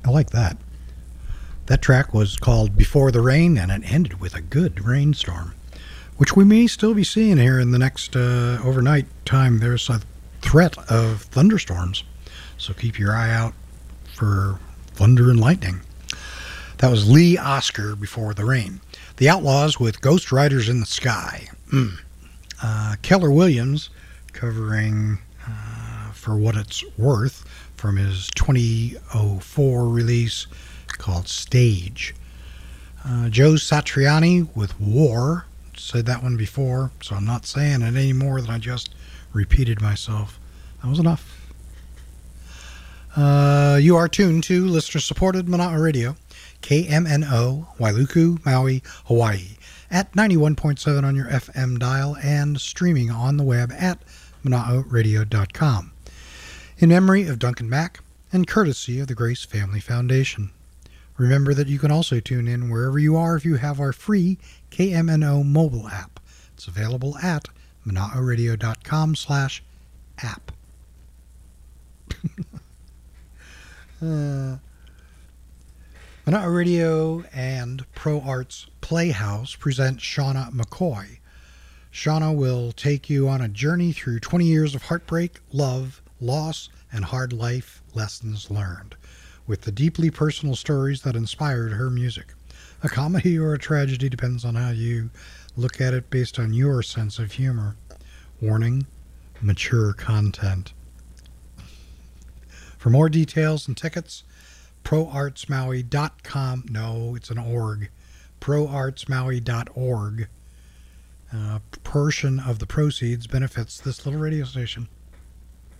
I like that. That track was called Before the Rain, and it ended with a good rainstorm, which we may still be seeing here in the next overnight time. There's a threat of thunderstorms, so keep your eye out for thunder and lightning. That was Lee Oscar, Before the Rain. The Outlaws with Ghost Riders in the Sky. Keller Williams covering For What It's Worth from his 2004 release called Stage. Joe Satriani with War. Said that one before, so I'm not saying it any more than I just repeated myself. That was enough. You are tuned to listener-supported Mana'a Radio, KMNO, Wailuku, Maui, Hawaii, at 91.7 on your FM dial and streaming on the web at mana'aradio.com. In memory of Duncan Mack and courtesy of the Grace Family Foundation. Remember that you can also tune in wherever you are if you have our free KMNO mobile app. It's available at mana'aradio.com/app. Mana'a Radio and Pro Arts Playhouse present Shauna McCoy. Shauna will take you on a journey through 20 years of heartbreak, love, loss, and hard life lessons learned, with the deeply personal stories that inspired her music. A comedy or a tragedy depends on how you look at it based on your sense of humor. Warning, mature content. For more details and tickets, proartsmaui.com. No, it's an org. proartsmaui.org. A portion of the proceeds benefits this little radio station.